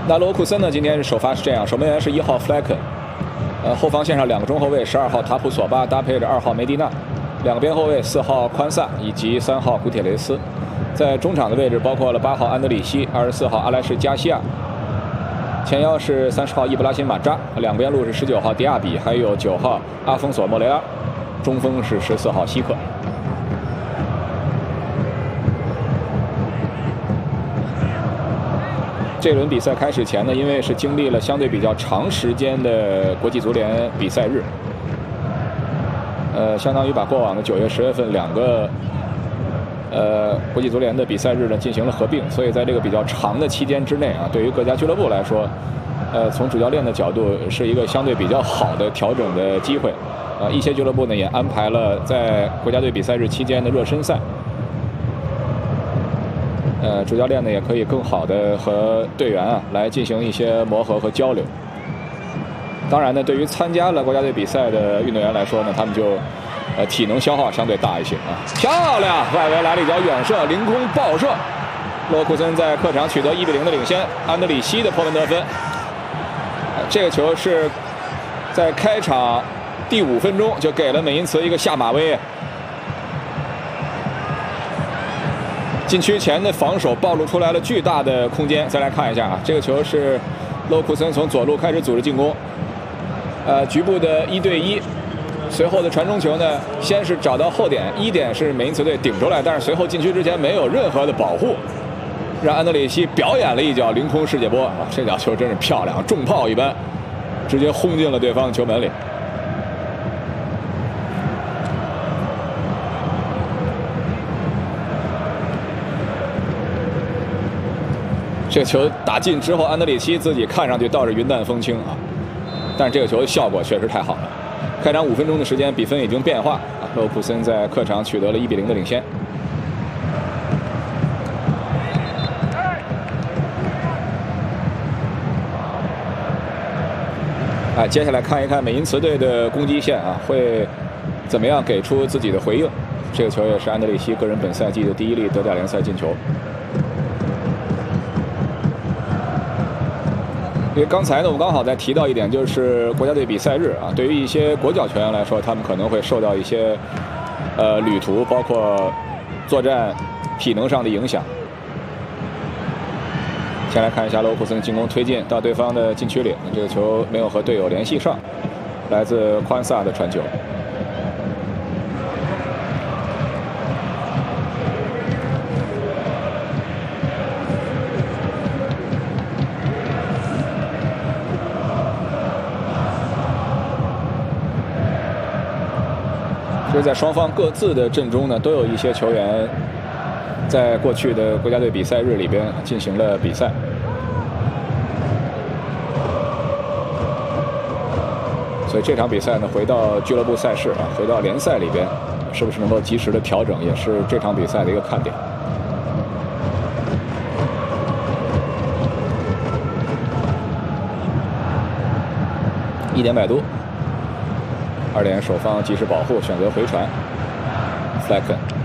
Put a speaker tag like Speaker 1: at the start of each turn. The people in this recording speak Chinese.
Speaker 1: 那罗库森呢，今天是首发是这样，守门员是1号 Flecken， 后防线上2个中后卫，12号塔普索巴搭配着2号梅蒂纳，2个边后卫4号宽萨以及3号古铁雷斯，在中场的位置包括了8号安德里希、24号阿莱什加西亚，前腰是30号伊布拉辛马扎，两边路是19号迪亚比，还有9号阿丰索莫雷拉，中锋是14号希克。这轮比赛开始前呢，因为是经历了相对比较长时间的国际足联比赛日，相当于把过往的9月、10月份2个国际足联的比赛日呢进行了合并，所以在这个比较长的期间之内啊，对于各家俱乐部来说，从主教练的角度是一个相对比较好的调整的机会。一些俱乐部呢也安排了在国家队比赛日期间的热身赛。主教练呢也可以更好的和队员啊来进行一些磨合和交流。当然呢，对于参加了国家队比赛的运动员来说呢，他们就体能消耗相对大一些啊。漂亮，外围来了一脚远射，凌空爆射，勒沃库森在客场取得1比0的领先。安德里希的破门得分。这个球是在开场第5分钟就给了美因茨一个下马威。禁区前的防守暴露出来了巨大的空间。再来看一下啊，这个球是勒沃库森从左路开始组织进攻，局部的1对1，随后的传中球呢，先是找到后点，1点是美因茨队顶出来，但是随后禁区之前没有任何的保护，让安德里希表演了一脚凌空世界波啊！这脚球真是漂亮，重炮一般，直接轰进了对方的球门里。这个球打进之后，安德里希自己看上去倒是云淡风轻啊，但是这个球的效果确实太好了。开场5分钟的时间，比分已经变化啊，勒沃库森在客场取得了1比0的领先。接下来看一看美因茨队的攻击线啊，会怎么样给出自己的回应？这个球也是安德里希个人本赛季的第1粒德甲联赛进球。因为刚才呢，我们刚好在提到一点，就是国家队比赛日啊，对于一些国脚球员来说，他们可能会受到一些旅途，包括作战体能上的影响。先来看一下勒沃库森进攻推进到对方的禁区里，这个球没有和队友联系上，来自宽萨的传球。其实，在双方各自的阵中呢，都有一些球员在过去的国家队比赛日里边进行了比赛。所以这场比赛呢，回到俱乐部赛事啊，回到联赛里边，是不是能够及时的调整，也是这场比赛的一个看点。1点摆渡。2点守方及时保护，选择回传 Flecken。